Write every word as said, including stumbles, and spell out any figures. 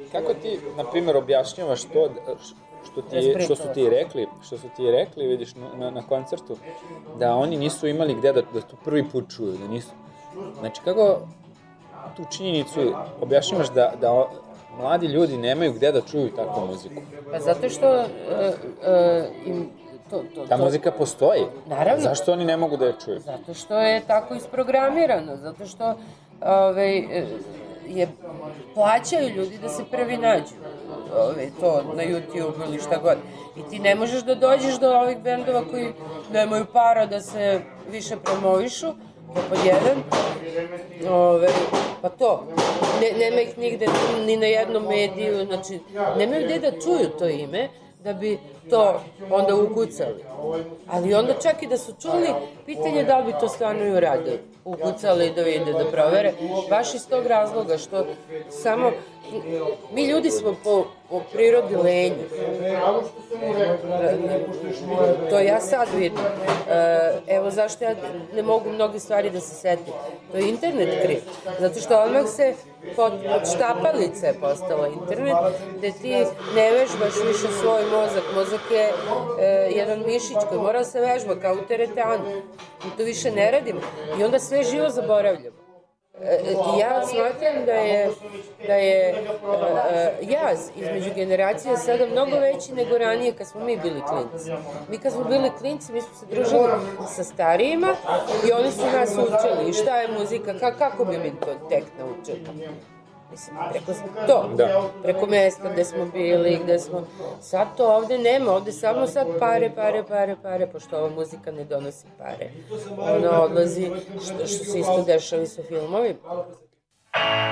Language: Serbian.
kako ti, na primjer, objašnjavaš to što, ti, što su ti rekli, što su ti rekli, vidiš, na, na koncertu, da oni nisu imali gde da, da to prvi put čuju, da nisu... Znači, kako tu činjenicu objašnjavaš da, da mladi ljudi nemaju gde da čuju takvu muziku? Pa zato što uh, uh, im... To, to, Ta to... muzika postoji. Naravno. Zašto oni ne mogu da je čuju? Zato što je tako isprogramirano, zato što ove, je, plaćaju ljudi da se prvi nađu. Ove, to na YouTube ili šta god. I ti ne možeš da dođeš do ovih bendova koji nemaju para da se više promovišu, to pod jedan. Ove, pa to, ne, nema ih nigde ni na jednom mediju, znači nemaju gde da čuju to ime, da bi to onda ukucali. Ali onda čak i da su čuli, pitanje da li bi to stvarno i uradili. Ukucali da vide, da provere. Baš iz tog razloga što samo... Mi ljudi smo po, po prirodi lenji. To ja sad vidim. Evo zašto ja ne mogu mnogi stvari da se setim. To je internet kriv. Zato što odmah se pod, pod štapalice je postala internet, gde ti ne vežbaš više svoj mozak. Mozak je e, jedan mišić koji mora da se vežba kao u teretanu. I to više ne radimo. I onda sve živo zaboravljamo. I ja smatram da je, da je uh, jaz između generacija sada mnogo veći nego ranije kad smo mi bili klinci. Mi kad smo bili klinci, mi smo se družili sa starijima i oni su nas učili. I šta je muzika, ka, kako bi mi to tek naučili? Mislim, preko to, da. Preko mesta gde smo bili, gde smo... Sad to ovde nema, ovde samo sad pare, pare, pare, pare, pošto ova muzika ne donosi pare. Ona odlazi, što, što se isto dešava i sa filmovima.